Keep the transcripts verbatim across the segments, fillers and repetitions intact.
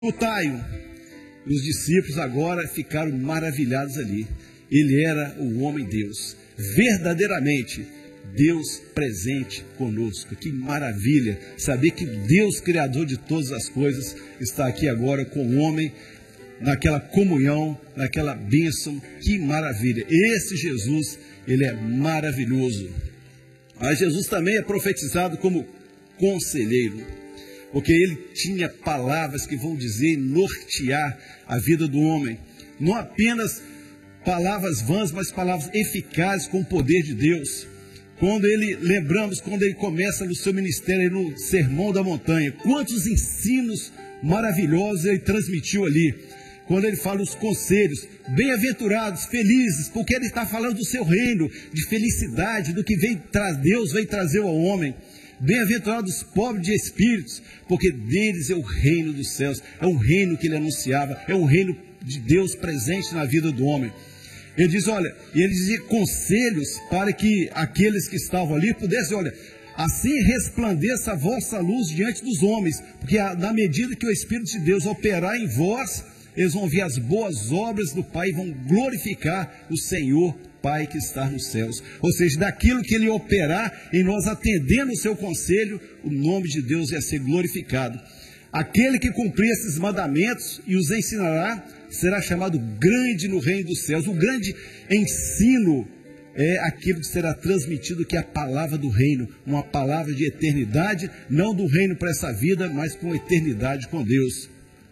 Taio. Os discípulos agora ficaram maravilhados ali. Ele era o homem Deus, verdadeiramente Deus presente conosco. Que maravilha saber que Deus, Criador de todas as coisas, está aqui agora com o homem, naquela comunhão, naquela bênção. Que maravilha! Esse Jesus, ele é maravilhoso. Mas Jesus também é profetizado como conselheiro, porque ele tinha palavras que vão dizer, nortear a vida do homem. Não apenas palavras vãs, mas palavras eficazes com o poder de Deus. Quando ele, lembramos, quando ele começa no seu ministério, no Sermão da Montanha, quantos ensinos maravilhosos ele transmitiu ali. Quando ele fala os conselhos, bem-aventurados, felizes, porque ele está falando do seu reino, de felicidade, do que vem Deus vem trazer ao homem. Bem-aventurados os pobres de espíritos, porque deles é o reino dos céus. É um reino que ele anunciava, é um reino de Deus presente na vida do homem. Ele diz, olha, e ele dizia conselhos para que aqueles que estavam ali pudessem, olha, assim resplandeça a vossa luz diante dos homens, porque na medida que o Espírito de Deus operar em vós, eles vão ver as boas obras do Pai e vão glorificar o Senhor Pai que está nos céus. Ou seja, daquilo que ele operar em nós, atendendo o seu conselho, o nome de Deus ia ser glorificado. Aquele que cumprir esses mandamentos e os ensinará, será chamado grande no reino dos céus. O grande ensino é aquilo que será transmitido, que é a palavra do reino, uma palavra de eternidade, não do reino para essa vida, mas com eternidade com Deus.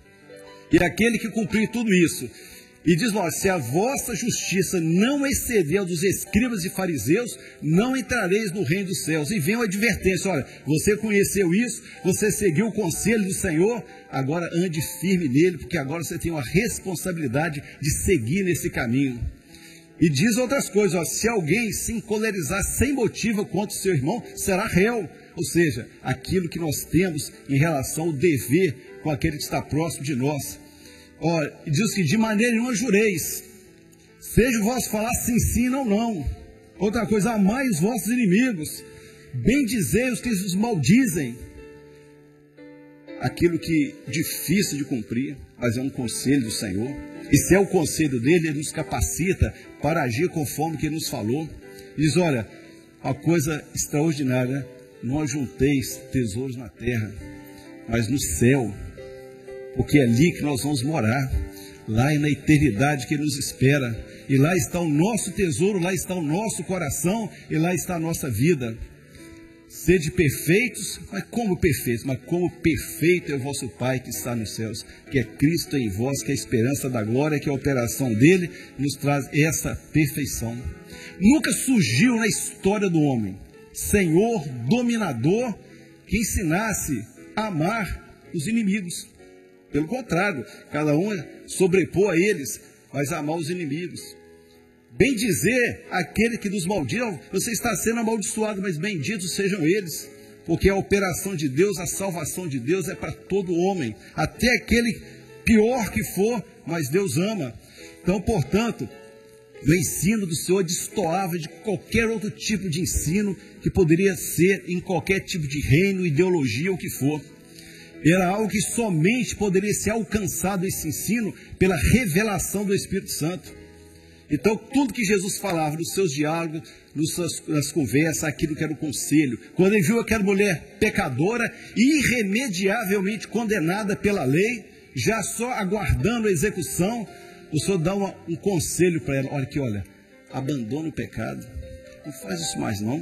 E aquele que cumprir tudo isso, e diz, ó, se a vossa justiça não exceder a dos escribas e fariseus, não entrareis no reino dos céus. E vem uma advertência, olha, você conheceu isso, você seguiu o conselho do Senhor, agora ande firme nele, porque agora você tem uma responsabilidade de seguir nesse caminho. E diz outras coisas, ó, se alguém se encolerizar sem motivo contra o seu irmão, será réu. Ou seja, aquilo que nós temos em relação ao dever com aquele que está próximo de nós. Ó, diz que de maneira nenhuma jureis, seja o vosso falar sim, sim, não, não. Outra coisa, amai os vossos inimigos, bendizei os que os maldizem. Aquilo que é difícil de cumprir, mas é um conselho do Senhor. E se é o conselho dele, ele nos capacita para agir conforme que ele nos falou. Diz, olha, uma coisa extraordinária, não ajunteis tesouros na terra, mas no céu, porque é ali que nós vamos morar. Lá é na eternidade que nos espera. E lá está o nosso tesouro, lá está o nosso coração, e lá está a nossa vida. Sede perfeitos, mas como perfeitos? Mas como perfeito é o vosso Pai que está nos céus, que é Cristo em vós, que é a esperança da glória, que é a operação dele, nos traz essa perfeição. Nunca surgiu na história do homem senhor, dominador, que ensinasse a amar os inimigos. Pelo contrário, cada um sobrepor a eles, mas amar os inimigos. Bem dizer aquele que nos maldiz, você está sendo amaldiçoado, mas benditos sejam eles, porque a operação de Deus, a salvação de Deus é para todo homem, até aquele pior que for, mas Deus ama. Então, portanto, o ensino do Senhor destoava de qualquer outro tipo de ensino que poderia ser em qualquer tipo de reino, ideologia, ou que for. Era algo que somente poderia ser alcançado, esse ensino, pela revelação do Espírito Santo. Então, tudo que Jesus falava nos seus diálogos, nos seus, nas conversas, aquilo que era o conselho. Quando ele viu aquela mulher pecadora, irremediavelmente condenada pela lei, já só aguardando a execução, o Senhor dá uma, um conselho para ela. Olha aqui, olha, abandona o pecado. Não faz isso mais não.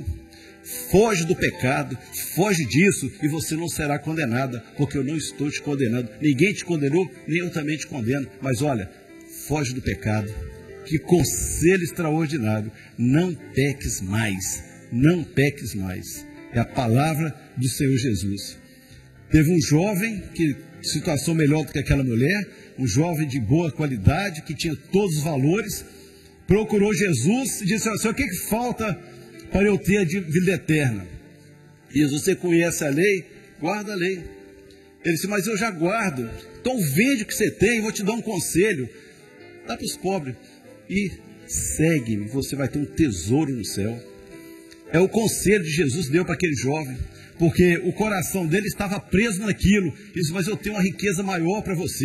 Foge do pecado, foge disso, e você não será condenada, porque eu não estou te condenando. Ninguém te condenou, nem eu também te condeno. Mas olha, foge do pecado. Que conselho extraordinário. Não peques mais. Não peques mais. É a palavra do Senhor Jesus. Teve um jovem, que situação melhor do que aquela mulher, um jovem de boa qualidade, que tinha todos os valores, procurou Jesus e disse, Senhor, o que, que falta para eu ter a vida eterna? Jesus, você conhece a lei? Guarda a lei. Ele disse, mas eu já guardo. Então vende o que você tem, eu vou te dar um conselho. Dá para os pobres. E segue-me, você vai ter um tesouro no céu. É o conselho de Jesus deu para aquele jovem. porque o coração dele estava preso naquilo. Ele disse, mas eu tenho uma riqueza maior para você.